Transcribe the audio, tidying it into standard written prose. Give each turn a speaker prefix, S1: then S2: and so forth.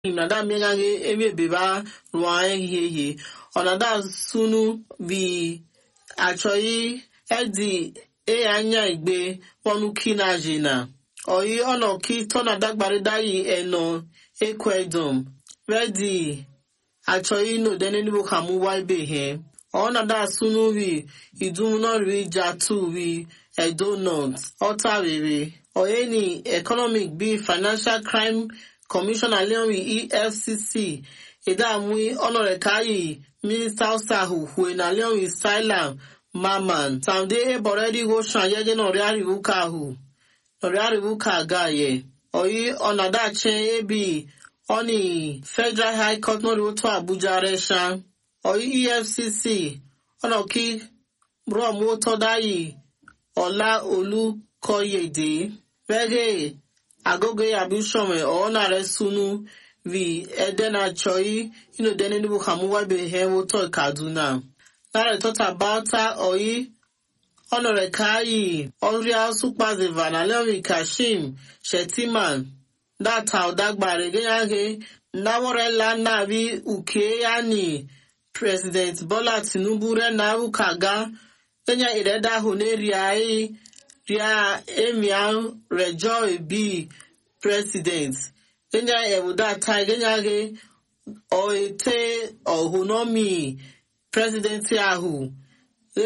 S1: nada miange eme beba ruan hehe onada sunu vi achoi edi e anya igbe ponu kinajina oyi ono ki tona dagbare dayi eno ekwedom ready achoi no dene nibo kamu waibe he onada sunu vi idumuno ri jatu vi edonot otarere oyeni economic be financial crime Commissioner Leon EFCC Idamwi Honore Kayi Minister Sahu Huena Leon Silent Maman Someday already go Shanyege Noriari Wukahu Noriari Wuka Gaye Oyi Onada Chen Ebi Oni Federal High Court no to Abuja Resha Oyi EFCC Onoki Bro Moto Dayi Ola Olu Koyede Vege Agoge Abushome ona resunu vi edena choi dene nibu kamuwa be hewo to Kaduna. Nare thought about her oyi honore kai onria supaze vanalewi Kashim Shetiman that how dagbare geyange naworela na vi uke yani President Bola Tinubu re na ukaga enya ireda huneria Ria Emian Rejoy B President. Kenya Ebuda Tiganyage Oete Ohunomi President Yahu